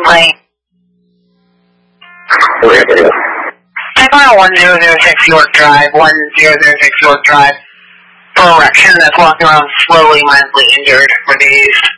complaint. Check on 1006 York Drive, 1006 York Drive, for erection that's walking around slowly, mildly injured for days.